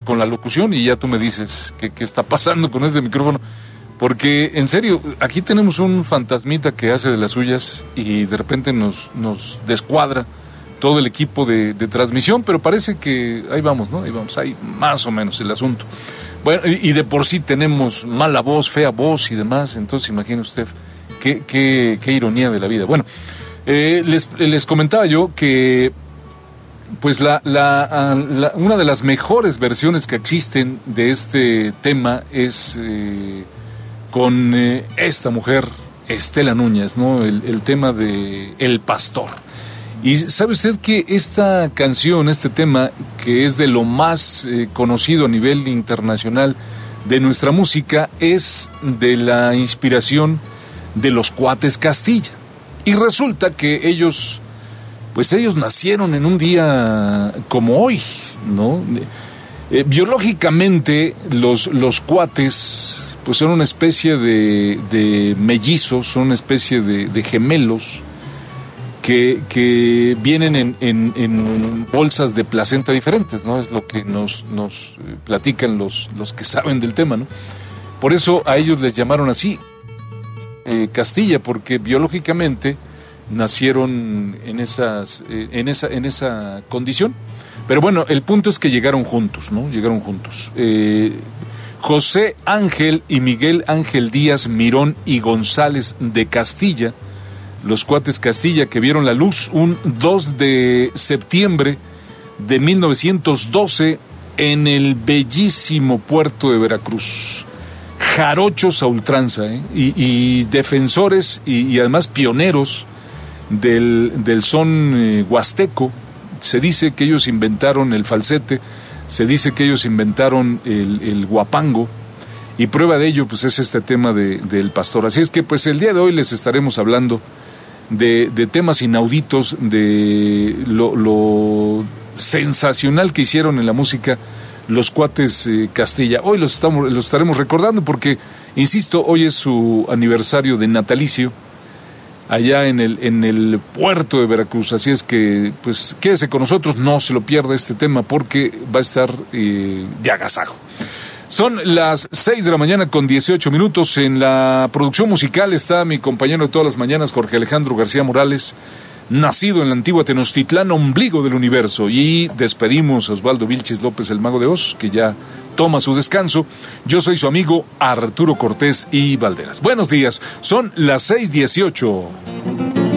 con la locución y ya tú me dices qué está pasando con este micrófono. Porque, en serio, aquí tenemos un fantasmita que hace de las suyas y de repente nos descuadra todo el equipo de transmisión, pero parece que ahí vamos, ¿no? Ahí más o menos el asunto. Bueno, y de por sí tenemos mala voz, fea voz y demás, entonces imagine usted qué ironía de la vida. Bueno, les comentaba yo que pues una de las mejores versiones que existen de este tema es con esta mujer, Estela Núñez, ¿no? El tema de El Pastor. Y sabe usted que esta canción, este tema, que es de lo más conocido a nivel internacional de nuestra música, es de la inspiración de los Cuates Castilla. Y resulta que ellos nacieron en un día como hoy, ¿no? Biológicamente, los Cuates pues son una especie de mellizos, son una especie de gemelos que vienen en bolsas de placenta diferentes, ¿no? Es lo que nos platican los que saben del tema, ¿no? Por eso a ellos les llamaron así, Castilla, porque biológicamente nacieron en esa condición. Pero bueno, el punto es que llegaron juntos, ¿no? Llegaron juntos. José Ángel y Miguel Ángel Díaz Mirón y González de Castilla, los Cuates Castilla, que vieron la luz un 2 de septiembre de 1912 en el bellísimo puerto de Veracruz. Jarochos a ultranza, y defensores y además pioneros del son huasteco. Se dice que ellos inventaron el falsete, se dice que ellos inventaron el guapango, y prueba de ello pues es este tema del Pastor. Así es que pues el día de hoy les estaremos hablando de temas inauditos, de lo sensacional que hicieron en la música los Cuates Castilla. Hoy los estaremos recordando porque, insisto, hoy es su aniversario de natalicio allá en el puerto de Veracruz. Así es que, pues, quédese con nosotros, no se lo pierda este tema porque va a estar de agasajo. Son las 6 de la mañana con 18 minutos. En la producción musical está mi compañero de todas las mañanas, Jorge Alejandro García Morales, nacido en la antigua Tenochtitlán, ombligo del universo. Y despedimos a Osvaldo Vilches López, el mago de Oz, que ya toma su descanso. Yo soy su amigo Arturo Cortés y Valderas. Buenos días, son las 6:18.